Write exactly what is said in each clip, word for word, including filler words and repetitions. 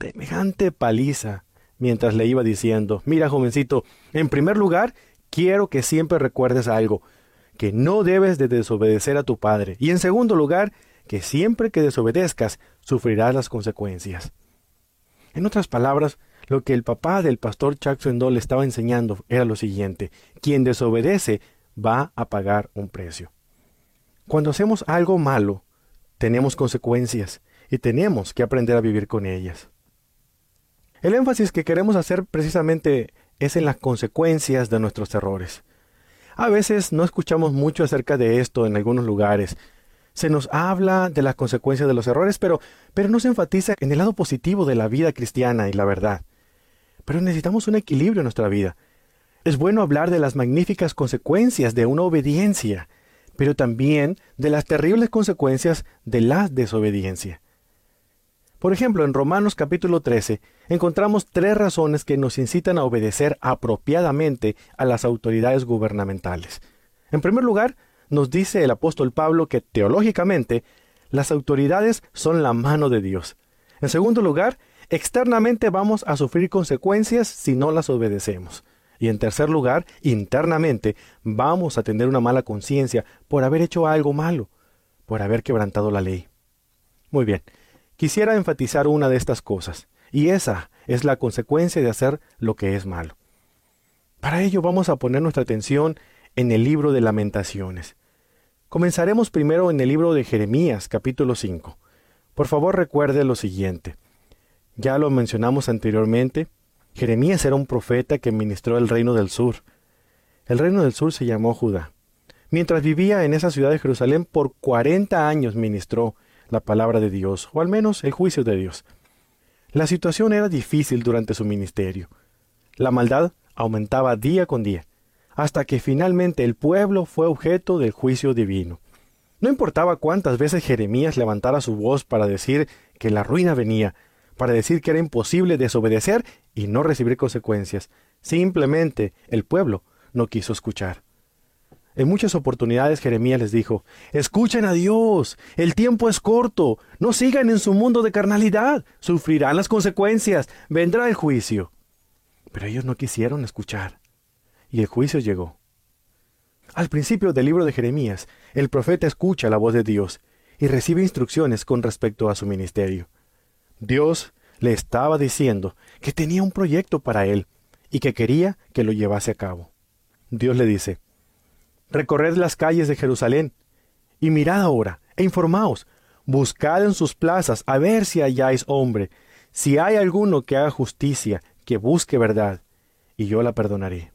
semejante paliza mientras le iba diciendo: mira, jovencito, en primer lugar, quiero que siempre recuerdes algo, que no debes de desobedecer a tu padre, y en segundo lugar, que siempre que desobedezcas, sufrirás las consecuencias. En otras palabras, lo que el papá del pastor Chuck Swindoll le estaba enseñando era lo siguiente: quien desobedece va a pagar un precio. Cuando hacemos algo malo, tenemos consecuencias y tenemos que aprender a vivir con ellas. El énfasis que queremos hacer precisamente es en las consecuencias de nuestros errores. A veces no escuchamos mucho acerca de esto en algunos lugares. Se nos habla de las consecuencias de los errores, pero, pero no se enfatiza en el lado positivo de la vida cristiana y la verdad. Pero necesitamos un equilibrio en nuestra vida. Es bueno hablar de las magníficas consecuencias de una obediencia, pero también de las terribles consecuencias de la desobediencia. Por ejemplo, en Romanos capítulo trece, encontramos tres razones que nos incitan a obedecer apropiadamente a las autoridades gubernamentales. En primer lugar, nos dice el apóstol Pablo que teológicamente las autoridades son la mano de Dios. En segundo lugar, externamente vamos a sufrir consecuencias si no las obedecemos. Y en tercer lugar, internamente vamos a tener una mala conciencia por haber hecho algo malo, por haber quebrantado la ley. Muy bien, quisiera enfatizar una de estas cosas, y esa es la consecuencia de hacer lo que es malo. Para ello vamos a poner nuestra atención en el libro de Lamentaciones. Comenzaremos primero en el libro de Jeremías, capítulo cinco. Por favor, recuerde lo siguiente. Ya lo mencionamos anteriormente. Jeremías era un profeta que ministró el reino del sur. El reino del sur se llamó Judá. Mientras vivía en esa ciudad de Jerusalén, por cuarenta años ministró la palabra de Dios, o al menos el juicio de Dios. La situación era difícil durante su ministerio. La maldad aumentaba día con día, hasta que finalmente el pueblo fue objeto del juicio divino. No importaba cuántas veces Jeremías levantara su voz para decir que la ruina venía, para decir que era imposible desobedecer y no recibir consecuencias. Simplemente el pueblo no quiso escuchar. En muchas oportunidades Jeremías les dijo: escuchen a Dios, el tiempo es corto, no sigan en su mundo de carnalidad, sufrirán las consecuencias, vendrá el juicio. Pero ellos no quisieron escuchar, y el juicio llegó. Al principio del libro de Jeremías, el profeta escucha la voz de Dios y recibe instrucciones con respecto a su ministerio. Dios le estaba diciendo que tenía un proyecto para él y que quería que lo llevase a cabo. Dios le dice: recorred las calles de Jerusalén y mirad ahora e informaos, buscad en sus plazas a ver si halláis hombre, si hay alguno que haga justicia, que busque verdad, y yo la perdonaré.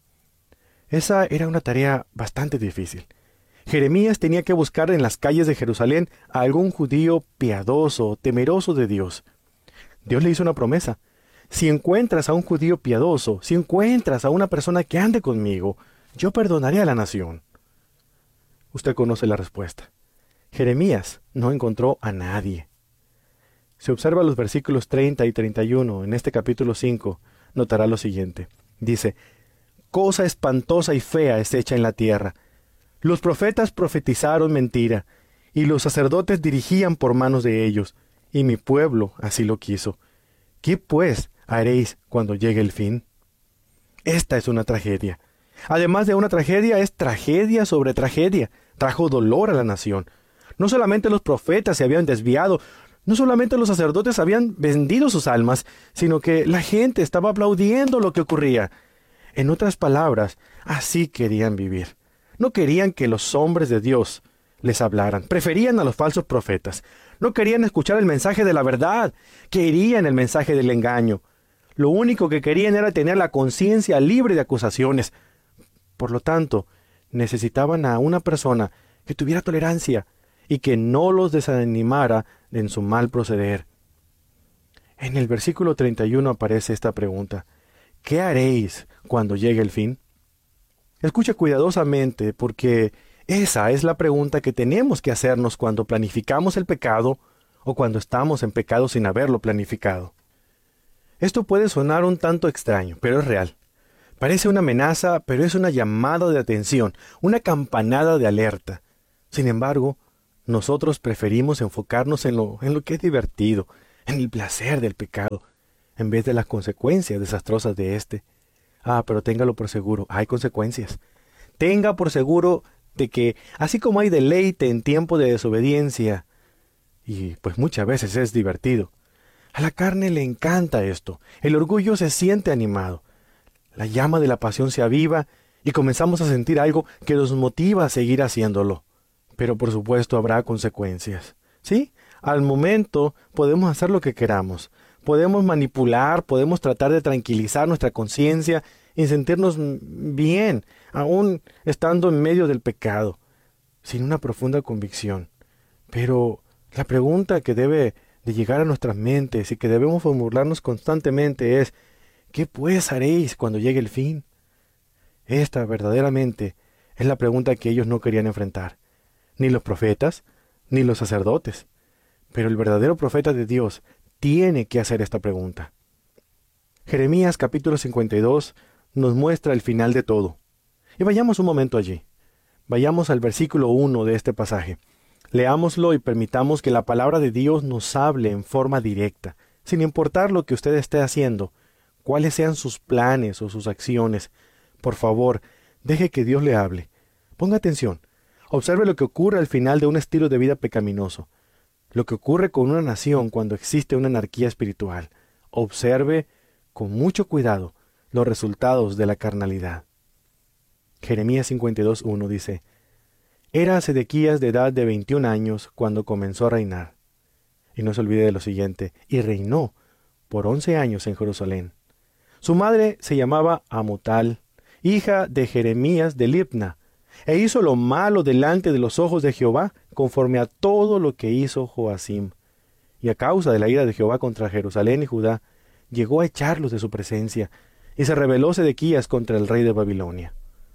Esa era una tarea bastante difícil. Jeremías tenía que buscar en las calles de Jerusalén a algún judío piadoso, temeroso de Dios. Dios le hizo una promesa: si encuentras a un judío piadoso, si encuentras a una persona que ande conmigo, yo perdonaré a la nación. Usted conoce la respuesta. Jeremías no encontró a nadie. Si observa los versículos treinta y treinta y uno en este capítulo cinco, notará lo siguiente. Dice: cosa espantosa y fea es hecha en la tierra. Los profetas profetizaron mentira, y los sacerdotes dirigían por manos de ellos, y mi pueblo así lo quiso. ¿Qué pues haréis cuando llegue el fin? Esta es una tragedia. Además de una tragedia, es tragedia sobre tragedia. Trajo dolor a la nación. No solamente los profetas se habían desviado, no solamente los sacerdotes habían vendido sus almas, sino que la gente estaba aplaudiendo lo que ocurría. En otras palabras, así querían vivir. No querían que los hombres de Dios les hablaran. Preferían a los falsos profetas. No querían escuchar el mensaje de la verdad. Querían el mensaje del engaño. Lo único que querían era tener la conciencia libre de acusaciones. Por lo tanto, necesitaban a una persona que tuviera tolerancia y que no los desanimara en su mal proceder. En el versículo treinta y uno aparece esta pregunta: ¿qué haréis cuando llegue el fin? Escucha cuidadosamente, porque esa es la pregunta que tenemos que hacernos cuando planificamos el pecado o cuando estamos en pecado sin haberlo planificado. Esto puede sonar un tanto extraño, pero es real. Parece una amenaza, pero es una llamada de atención, una campanada de alerta. Sin embargo, nosotros preferimos enfocarnos en lo, en lo que es divertido, en el placer del pecado, en vez de las consecuencias desastrosas de éste. Ah, pero téngalo por seguro, hay consecuencias. Tenga por seguro de que, así como hay deleite en tiempo de desobediencia, y pues muchas veces es divertido, a la carne le encanta esto. El orgullo se siente animado. La llama de la pasión se aviva y comenzamos a sentir algo que nos motiva a seguir haciéndolo. Pero por supuesto habrá consecuencias. ¿Sí? Al momento podemos hacer lo que queramos. Podemos manipular, podemos tratar de tranquilizar nuestra conciencia y sentirnos bien, aún estando en medio del pecado, sin una profunda convicción. Pero la pregunta que debe de llegar a nuestras mentes y que debemos formularnos constantemente es: ¿qué pues haréis cuando llegue el fin? Esta verdaderamente es la pregunta que ellos no querían enfrentar, ni los profetas, ni los sacerdotes. Pero el verdadero profeta de Dios tiene que hacer esta pregunta. Jeremías capítulo cincuenta y dos nos muestra el final de todo. Y vayamos un momento allí. Vayamos al versículo uno de este pasaje. Leámoslo y permitamos que la palabra de Dios nos hable en forma directa, sin importar lo que usted esté haciendo, cuáles sean sus planes o sus acciones. Por favor, deje que Dios le hable. Ponga atención. Observe lo que ocurre al final de un estilo de vida pecaminoso, lo que ocurre con una nación cuando existe una anarquía espiritual. Observe con mucho cuidado los resultados de la carnalidad. Jeremías cincuenta y dos uno dice: Era Sedequías de edad de veintiún años cuando comenzó a reinar. Y no se olvide de lo siguiente: y reinó por once años en Jerusalén. Su madre se llamaba Amutal, hija de Jeremías de Libna, e hizo lo malo delante de los ojos de Jehová, conforme a todo lo que hizo Joacim. Y a causa de la ira de Jehová contra Jerusalén y Judá, llegó a echarlos de su presencia, y se rebeló Sedequías contra el rey de Babilonia.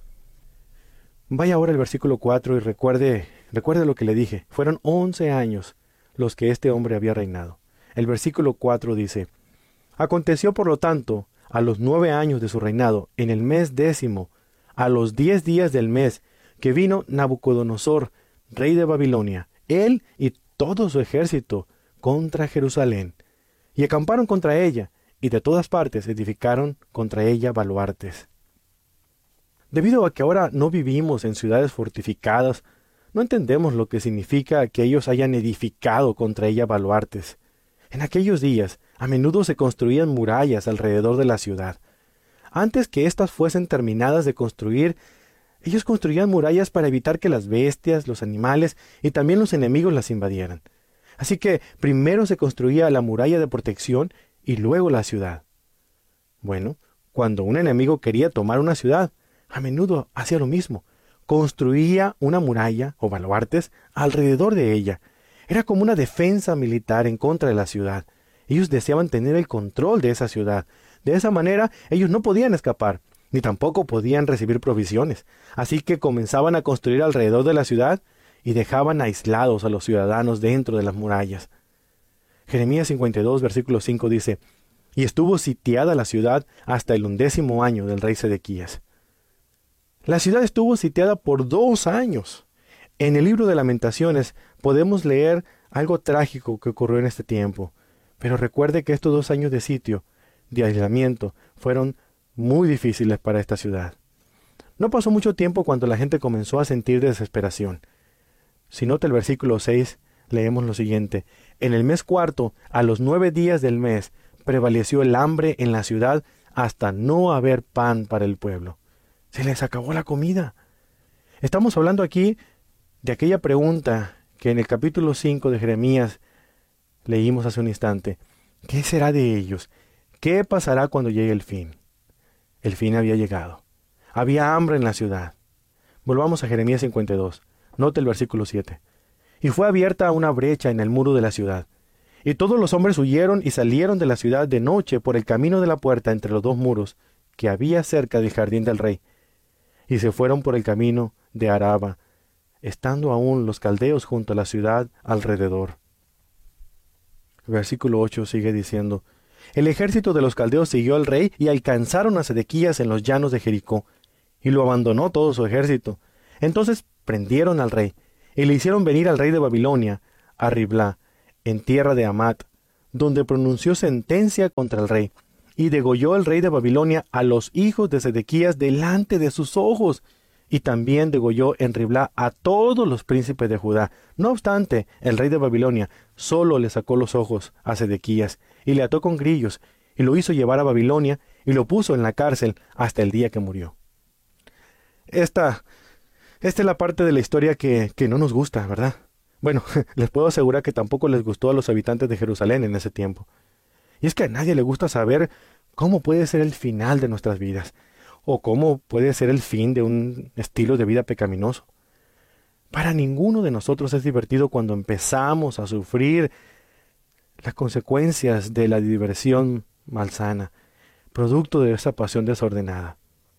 Vaya ahora al versículo cuatro y recuerde, recuerde lo que le dije. Fueron once años los que este hombre había reinado. El versículo cuatro dice: Aconteció por lo tanto, a los nueve años de su reinado, en el mes décimo, a los diez días del mes, que vino Nabucodonosor, rey de Babilonia, él y todo su ejército, contra Jerusalén, y acamparon contra ella, y de todas partes edificaron contra ella baluartes. Debido a que ahora no vivimos en ciudades fortificadas, no entendemos lo que significa que ellos hayan edificado contra ella baluartes. En aquellos días, a menudo se construían murallas alrededor de la ciudad. Antes que éstas fuesen terminadas de construir, ellos construían murallas para evitar que las bestias, los animales y también los enemigos las invadieran. Así que primero se construía la muralla de protección y luego la ciudad. Bueno, cuando un enemigo quería tomar una ciudad, a menudo hacía lo mismo. Construía una muralla o baluartes alrededor de ella. Era como una defensa militar en contra de la ciudad. Ellos deseaban tener el control de esa ciudad. De esa manera, ellos no podían escapar, ni tampoco podían recibir provisiones. Así que comenzaban a construir alrededor de la ciudad y dejaban aislados a los ciudadanos dentro de las murallas. Jeremías cincuenta y dos, versículo cinco dice: Y estuvo sitiada la ciudad hasta el undécimo año del rey Sedequías. La ciudad estuvo sitiada por dos años. En el libro de Lamentaciones podemos leer algo trágico que ocurrió en este tiempo. Pero recuerde que estos dos años de sitio, de aislamiento, fueron muy difíciles para esta ciudad. No pasó mucho tiempo cuando la gente comenzó a sentir desesperación. Si nota el versículo seis, leemos lo siguiente: En el mes cuarto, a los nueve días del mes, prevaleció el hambre en la ciudad hasta no haber pan para el pueblo. Se les acabó la comida. Estamos hablando aquí de aquella pregunta que en el capítulo cinco de Jeremías leímos hace un instante. ¿Qué será de ellos? ¿Qué pasará cuando llegue el fin? El fin había llegado. Había hambre en la ciudad. Volvamos a Jeremías cincuenta y dos. Note el versículo siete. Y fue abierta una brecha en el muro de la ciudad. Y todos los hombres huyeron y salieron de la ciudad de noche por el camino de la puerta entre los dos muros que había cerca del jardín del rey. Y se fueron por el camino de Araba, estando aún los caldeos junto a la ciudad alrededor. Versículo ocho sigue diciendo: El ejército de los caldeos siguió al rey y alcanzaron a Sedequías en los llanos de Jericó, y lo abandonó todo su ejército. Entonces prendieron al rey, y le hicieron venir al rey de Babilonia, a Riblá, en tierra de Amat, donde pronunció sentencia contra el rey, y degolló el rey de Babilonia a los hijos de Sedequías delante de sus ojos, y también degolló en Riblá a todos los príncipes de Judá. No obstante, el rey de Babilonia solo le sacó los ojos a Sedequías, y le ató con grillos, y lo hizo llevar a Babilonia, y lo puso en la cárcel hasta el día que murió. Esta, esta es la parte de la historia que, que no nos gusta, ¿verdad? Bueno, les puedo asegurar que tampoco les gustó a los habitantes de Jerusalén en ese tiempo. Y es que a nadie le gusta saber cómo puede ser el final de nuestras vidas, o cómo puede ser el fin de un estilo de vida pecaminoso. Para ninguno de nosotros es divertido cuando empezamos a sufrir las consecuencias de la diversión malsana, producto de esa pasión desordenada.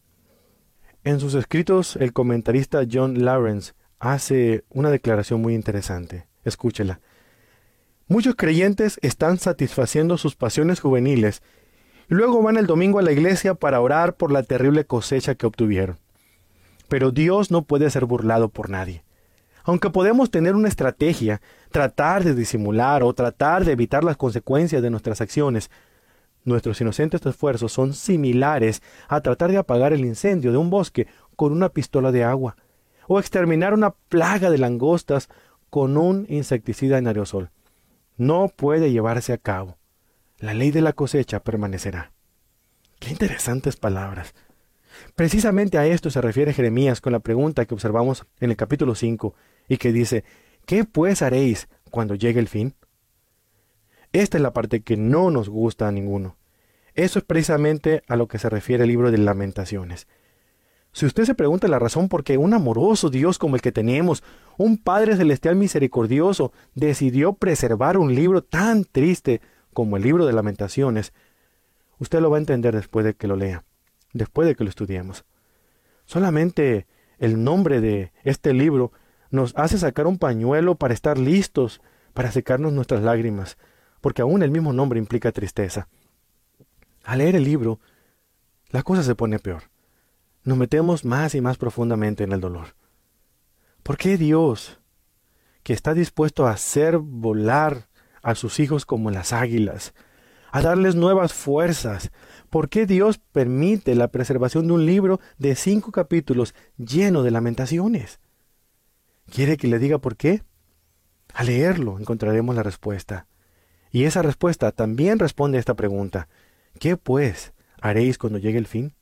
En sus escritos, el comentarista John Lawrence hace una declaración muy interesante. Escúchela. Muchos creyentes están satisfaciendo sus pasiones juveniles y luego van el domingo a la iglesia para orar por la terrible cosecha que obtuvieron. Pero Dios no puede ser burlado por nadie. Aunque podemos tener una estrategia, tratar de disimular o tratar de evitar las consecuencias de nuestras acciones, nuestros inocentes esfuerzos son similares a tratar de apagar el incendio de un bosque con una pistola de agua, o exterminar una plaga de langostas con un insecticida en aerosol. No puede llevarse a cabo. La ley de la cosecha permanecerá. Qué interesantes palabras. Precisamente a esto se refiere Jeremías con la pregunta que observamos en el capítulo cinco y que dice, ¿qué pues haréis cuando llegue el fin? Esta es la parte que no nos gusta a ninguno. Eso es precisamente a lo que se refiere el libro de Lamentaciones. Si usted se pregunta la razón por qué un amoroso Dios como el que tenemos, un Padre Celestial misericordioso, decidió preservar un libro tan triste como el libro de Lamentaciones, usted lo va a entender después de que lo lea, después de que lo estudiemos. Solamente el nombre de este libro nos hace sacar un pañuelo para estar listos, para secarnos nuestras lágrimas, porque aún el mismo nombre implica tristeza. Al leer el libro, la cosa se pone peor. Nos metemos más y más profundamente en el dolor. ¿Por qué Dios, que está dispuesto a hacer volar a sus hijos como las águilas, a darles nuevas fuerzas, por qué Dios permite la preservación de un libro de cinco capítulos lleno de lamentaciones? ¿Quiere que le diga por qué? Al leerlo encontraremos la respuesta. Y esa respuesta también responde a esta pregunta. ¿Qué pues haréis cuando llegue el fin?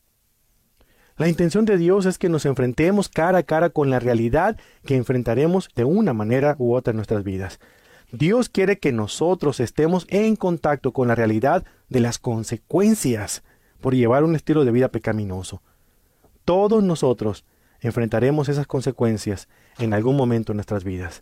La intención de Dios es que nos enfrentemos cara a cara con la realidad que enfrentaremos de una manera u otra en nuestras vidas. Dios quiere que nosotros estemos en contacto con la realidad de las consecuencias por llevar un estilo de vida pecaminoso. Todos nosotros enfrentaremos esas consecuencias en algún momento en nuestras vidas.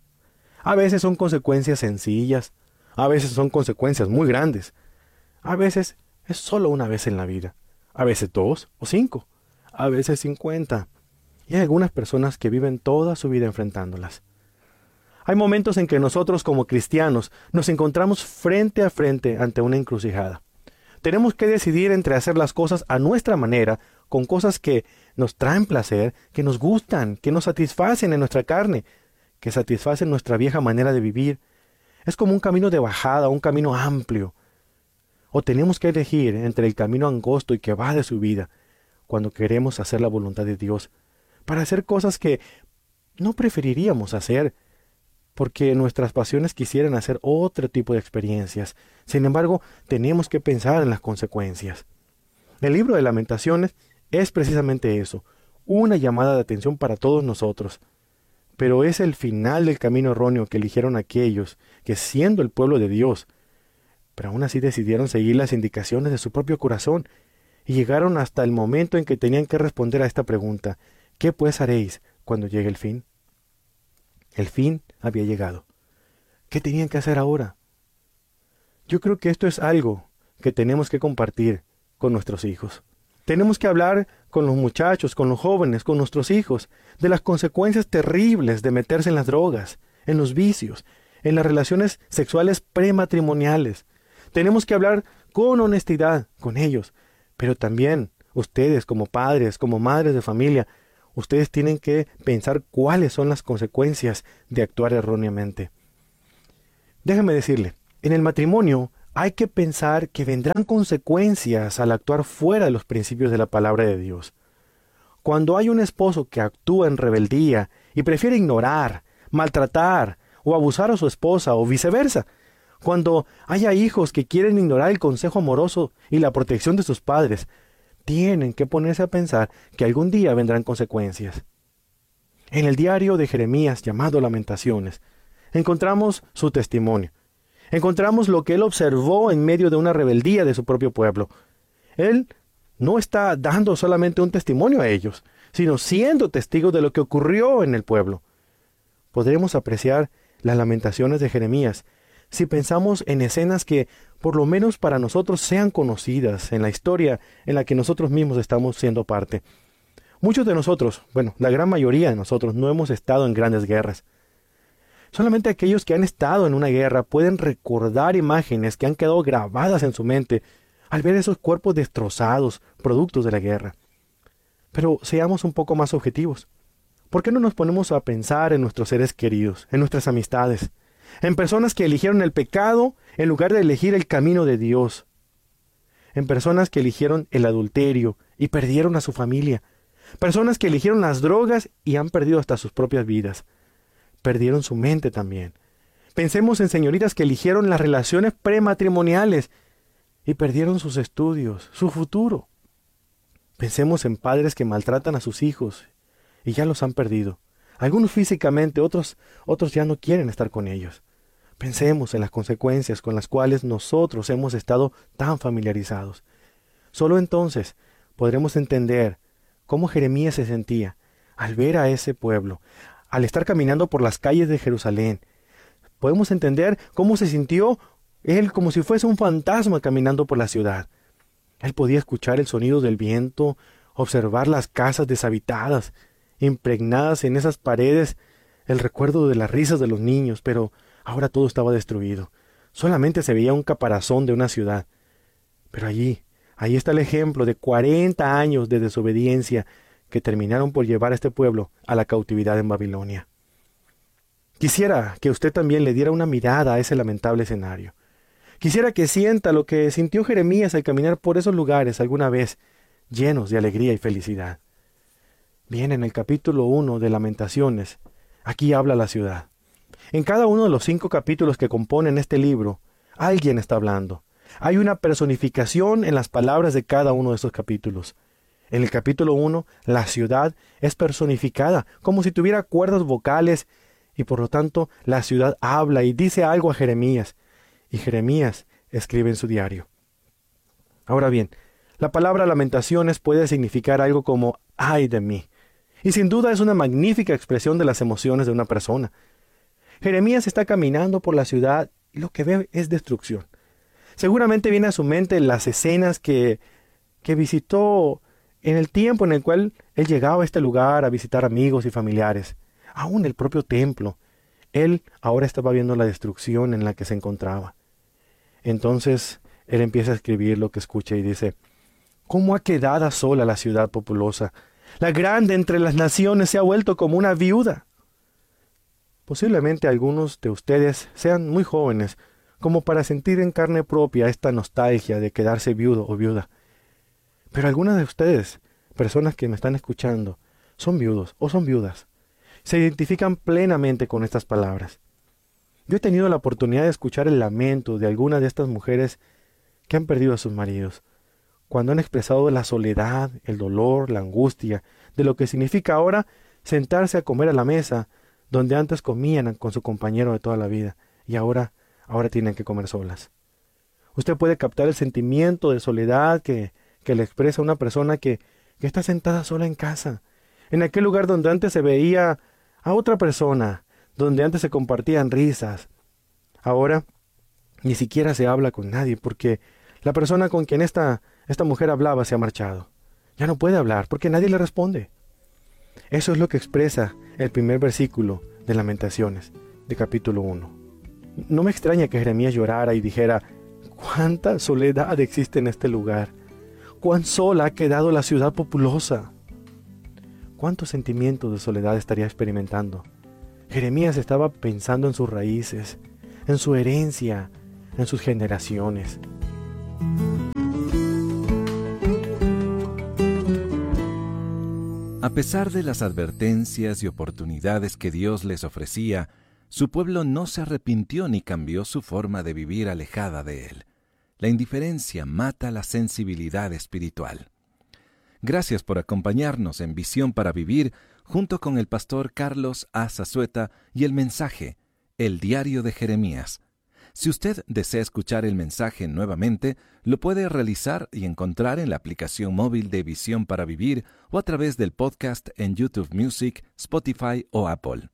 A veces son consecuencias sencillas, a veces son consecuencias muy grandes, a veces es solo una vez en la vida, a veces dos o cinco, a veces cincuenta, y hay algunas personas que viven toda su vida enfrentándolas. Hay momentos en que nosotros como cristianos nos encontramos frente a frente ante una encrucijada. Tenemos que decidir entre hacer las cosas a nuestra manera, con cosas que nos traen placer, que nos gustan, que nos satisfacen en nuestra carne, que satisfacen nuestra vieja manera de vivir. Es como un camino de bajada, un camino amplio. O tenemos que elegir entre el camino angosto y que va de subida, cuando queremos hacer la voluntad de Dios, para hacer cosas que no preferiríamos hacer, porque nuestras pasiones quisieran hacer otro tipo de experiencias. Sin embargo, tenemos que pensar en las consecuencias. El libro de Lamentaciones es precisamente eso, una llamada de atención para todos nosotros. Pero es el final del camino erróneo que eligieron aquellos que, siendo el pueblo de Dios, pero aún así decidieron seguir las indicaciones de su propio corazón y llegaron hasta el momento en que tenían que responder a esta pregunta: ¿qué pues haréis cuando llegue el fin? El fin había llegado. ¿Qué tenían que hacer ahora? Yo creo que esto es algo que tenemos que compartir con nuestros hijos. Tenemos que hablar con los muchachos, con los jóvenes, con nuestros hijos, de las consecuencias terribles de meterse en las drogas, en los vicios, en las relaciones sexuales prematrimoniales. Tenemos que hablar con honestidad con ellos, pero también ustedes como padres, como madres de familia, ustedes tienen que pensar cuáles son las consecuencias de actuar erróneamente. Déjeme decirle, En el matrimonio hay que pensar que vendrán consecuencias al actuar fuera de los principios de la palabra de Dios. Cuando hay un esposo que actúa en rebeldía y prefiere ignorar, maltratar o abusar a su esposa o viceversa, cuando haya hijos que quieren ignorar el consejo amoroso y la protección de sus padres, tienen que ponerse a pensar que algún día vendrán consecuencias. En el diario de Jeremías llamado Lamentaciones, encontramos su testimonio. Encontramos lo que él observó en medio de una rebeldía de su propio pueblo. Él no está dando solamente un testimonio a ellos, sino siendo testigo de lo que ocurrió en el pueblo. Podremos apreciar las lamentaciones de Jeremías si pensamos en escenas que, por lo menos para nosotros, sean conocidas en la historia en la que nosotros mismos estamos siendo parte. Muchos de nosotros, bueno, la gran mayoría de nosotros, no hemos estado en grandes guerras. Solamente aquellos que han estado en una guerra pueden recordar imágenes que han quedado grabadas en su mente al ver esos cuerpos destrozados, productos de la guerra. Pero seamos un poco más objetivos. ¿Por qué no nos ponemos a pensar en nuestros seres queridos, en nuestras amistades, en personas que eligieron el pecado en lugar de elegir el camino de Dios, en personas que eligieron el adulterio y perdieron a su familia, personas que eligieron las drogas y han perdido hasta sus propias vidas? Perdieron su mente también. Pensemos en señoritas que eligieron las relaciones prematrimoniales y perdieron sus estudios, su futuro. Pensemos en padres que maltratan a sus hijos y ya los han perdido. Algunos físicamente, otros, otros ya no quieren estar con ellos. Pensemos en las consecuencias con las cuales nosotros hemos estado tan familiarizados. Solo entonces podremos entender cómo Jeremías se sentía al ver a ese pueblo, al estar caminando por las calles de Jerusalén. Podemos entender cómo se sintió él como si fuese un fantasma caminando por la ciudad. Él podía escuchar el sonido del viento, observar las casas deshabitadas, impregnadas en esas paredes, el recuerdo de las risas de los niños, pero ahora todo estaba destruido. Solamente se veía un caparazón de una ciudad. Pero allí, ahí está el ejemplo de cuarenta años de desobediencia que terminaron por llevar a este pueblo a la cautividad en Babilonia. Quisiera que usted también le diera una mirada a ese lamentable escenario. Quisiera que sienta lo que sintió Jeremías al caminar por esos lugares alguna vez, llenos de alegría y felicidad. Bien, en el capítulo uno de Lamentaciones, aquí habla la ciudad. En cada uno de los cinco capítulos que componen este libro, alguien está hablando. Hay una personificación en las palabras de cada uno de esos capítulos. En el capítulo uno, la ciudad es personificada, como si tuviera cuerdas vocales, y por lo tanto la ciudad habla y dice algo a Jeremías, y Jeremías escribe en su diario. Ahora bien, la palabra lamentaciones puede significar algo como ¡ay de mí! Y sin duda es una magnífica expresión de las emociones de una persona. Jeremías está caminando por la ciudad y lo que ve es destrucción. Seguramente viene a su mente las escenas que, que visitó en el tiempo en el cual él llegaba a este lugar a visitar amigos y familiares, aún el propio templo. Él ahora estaba viendo la destrucción en la que se encontraba. Entonces él empieza a escribir lo que escucha y dice: ¿cómo ha quedado sola la ciudad populosa? La grande entre las naciones se ha vuelto como una viuda. Posiblemente algunos de ustedes sean muy jóvenes como para sentir en carne propia esta nostalgia de quedarse viudo o viuda. Pero algunas de ustedes, personas que me están escuchando, son viudos o son viudas. Se identifican plenamente con estas palabras. Yo he tenido la oportunidad de escuchar el lamento de algunas de estas mujeres que han perdido a sus maridos, cuando han expresado la soledad, el dolor, la angustia, de lo que significa ahora sentarse a comer a la mesa, donde antes comían con su compañero de toda la vida, y ahora, ahora tienen que comer solas. Usted puede captar el sentimiento de soledad que que le expresa una persona que, que está sentada sola en casa, en aquel lugar donde antes se veía a otra persona, donde antes se compartían risas. Ahora ni siquiera se habla con nadie, porque la persona con quien esta, esta mujer hablaba se ha marchado. Ya no puede hablar, porque nadie le responde. Eso es lo que expresa el primer versículo de Lamentaciones, de capítulo uno. No me extraña que Jeremías llorara y dijera: ¿cuánta soledad existe en este lugar? ¿Cuán sola ha quedado la ciudad populosa? ¿Cuántos sentimientos de soledad estaría experimentando? Jeremías estaba pensando en sus raíces, en su herencia, en sus generaciones. A pesar de las advertencias y oportunidades que Dios les ofrecía, su pueblo no se arrepintió ni cambió su forma de vivir alejada de Él. La indiferencia mata la sensibilidad espiritual. Gracias por acompañarnos en Visión para Vivir, junto con el pastor Carlos A. Zazueta y el mensaje, El Diario de Jeremías. Si usted desea escuchar el mensaje nuevamente, lo puede realizar y encontrar en la aplicación móvil de Visión para Vivir o a través del podcast en YouTube Music, Spotify o Apple.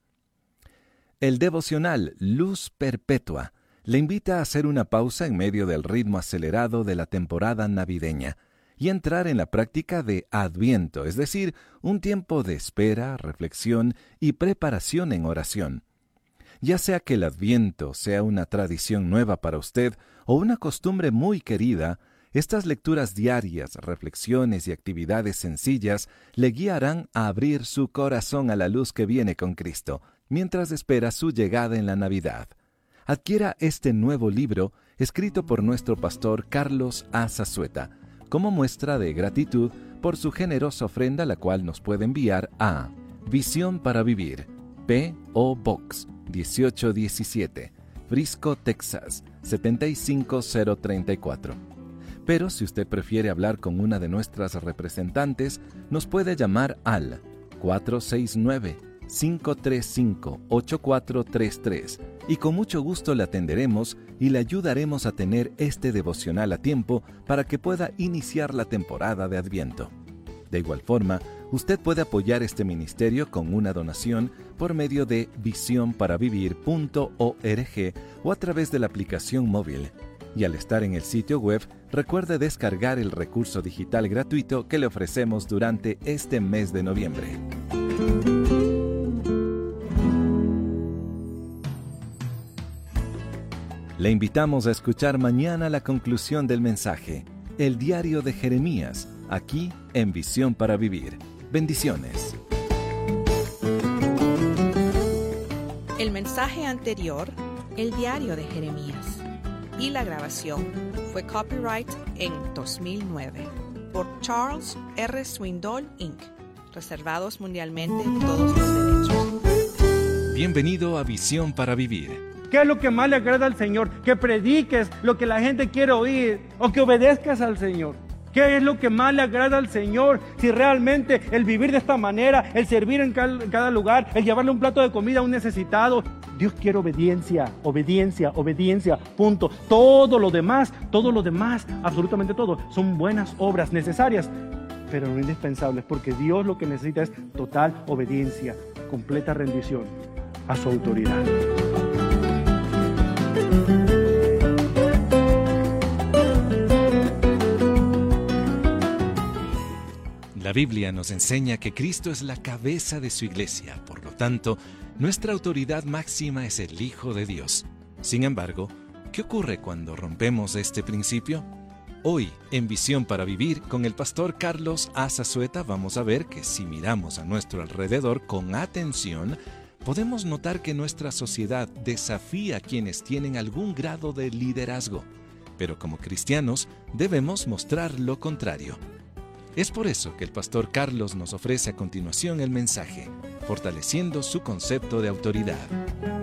El devocional Luz Perpetua le invita a hacer una pausa en medio del ritmo acelerado de la temporada navideña y entrar en la práctica de Adviento, es decir, un tiempo de espera, reflexión y preparación en oración. Ya sea que el Adviento sea una tradición nueva para usted o una costumbre muy querida, estas lecturas diarias, reflexiones y actividades sencillas le guiarán a abrir su corazón a la luz que viene con Cristo, mientras espera su llegada en la Navidad. Adquiera este nuevo libro, escrito por nuestro pastor Carlos A. Zazueta, como muestra de gratitud por su generosa ofrenda, la cual nos puede enviar a Visión para Vivir, P O Box dieciocho diecisiete, Frisco, Texas, setenta y cinco cero treinta y cuatro. Pero si usted prefiere hablar con una de nuestras representantes, nos puede llamar al cuatro seis nueve, cinco tres cinco, ocho cuatro tres tres y con mucho gusto le atenderemos y le ayudaremos a tener este devocional a tiempo para que pueda iniciar la temporada de Adviento. De igual forma, usted puede apoyar este ministerio con una donación por medio de visión para vivir punto org o a través de la aplicación móvil. Y al estar en el sitio web, recuerde descargar el recurso digital gratuito que le ofrecemos durante este mes de noviembre. Le invitamos a escuchar mañana la conclusión del mensaje, El Diario de Jeremías, aquí en Visión para Vivir. Bendiciones. El mensaje anterior, El Diario de Jeremías, y la grabación fue copyright en dos mil nueve por Charles R. Swindoll, incorporated, reservados mundialmente todos los derechos. Bienvenido a Visión para Vivir. ¿Qué es lo que más le agrada al Señor? Que prediques lo que la gente quiere oír o que obedezcas al Señor. ¿Qué es lo que más le agrada al Señor? Si realmente el vivir de esta manera, el servir en cada lugar, el llevarle un plato de comida a un necesitado. Dios quiere obediencia, obediencia, obediencia, punto. Todo lo demás, todo lo demás, absolutamente todo, son buenas obras necesarias, pero no indispensables, porque Dios lo que necesita es total obediencia, completa rendición a su autoridad. La Biblia nos enseña que Cristo es la cabeza de su iglesia, por lo tanto, nuestra autoridad máxima es el Hijo de Dios. Sin embargo, ¿qué ocurre cuando rompemos este principio? Hoy, en Visión para Vivir, con el pastor Carlos A. Zazueta, vamos a ver que si miramos a nuestro alrededor con atención, podemos notar que nuestra sociedad desafía a quienes tienen algún grado de liderazgo, pero como cristianos debemos mostrar lo contrario. Es por eso que el pastor Carlos nos ofrece a continuación el mensaje, fortaleciendo su concepto de autoridad.